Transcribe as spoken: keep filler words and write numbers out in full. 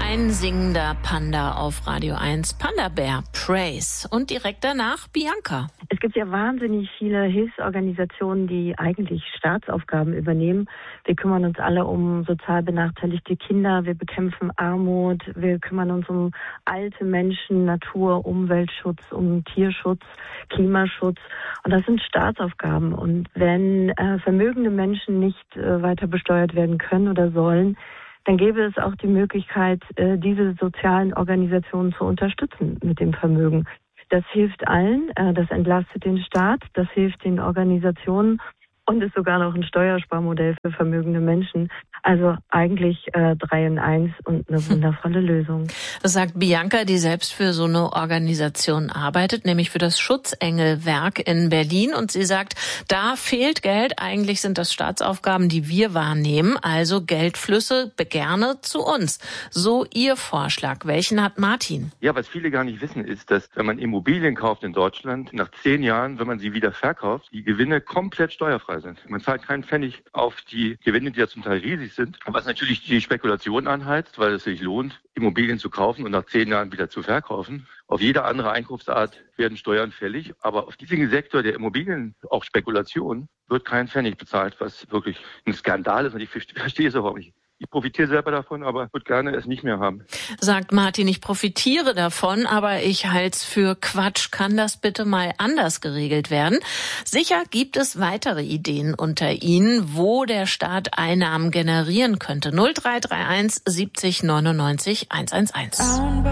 Ein singender Panda auf Radio eins, Panda Bear Praise. Und direkt danach Bianca. Es gibt ja wahnsinnig viele Hilfsorganisationen, die eigentlich Staatsaufgaben übernehmen. Wir kümmern uns alle um sozial benachteiligte Kinder, wir bekämpfen Armut, wir kümmern uns um alte Menschen, Natur, Umweltschutz, um Tierschutz, Klimaschutz. Und das sind Staatsaufgaben. Und wenn äh, vermögende Menschen nicht äh, weiter besteuert werden können oder sollen, dann gäbe es auch die Möglichkeit, diese sozialen Organisationen zu unterstützen mit dem Vermögen. Das hilft allen, das entlastet den Staat, das hilft den Organisationen und ist sogar noch ein Steuersparmodell für vermögende Menschen. Also eigentlich äh, drei in eins und eine wundervolle Lösung. Das sagt Bianca, die selbst für so eine Organisation arbeitet, nämlich für das Schutzengelwerk in Berlin. Und sie sagt, da fehlt Geld. Eigentlich sind das Staatsaufgaben, die wir wahrnehmen. Also Geldflüsse gerne zu uns. So ihr Vorschlag. Welchen hat Martin? Ja, was viele gar nicht wissen, ist, dass wenn man Immobilien kauft in Deutschland, nach zehn Jahren, wenn man sie wieder verkauft, die Gewinne komplett steuerfrei sind. Man zahlt keinen Pfennig auf die Gewinne, die ja zum Teil riesig sind, was natürlich die Spekulation anheizt, weil es sich lohnt, Immobilien zu kaufen und nach zehn Jahren wieder zu verkaufen. Auf jede andere Einkaufsart werden Steuern fällig, aber auf diesen Sektor der Immobilien, auch Spekulation, wird kein Pfennig bezahlt, was wirklich ein Skandal ist und ich verstehe es auch nicht. Ich profitiere selber davon, aber würde gerne es nicht mehr haben. Sagt Martin, ich profitiere davon, aber ich halte es für Quatsch. Kann das bitte mal anders geregelt werden? Sicher gibt es weitere Ideen unter Ihnen, wo der Staat Einnahmen generieren könnte. null drei drei eins siebzig neunundneunzig hundertelf.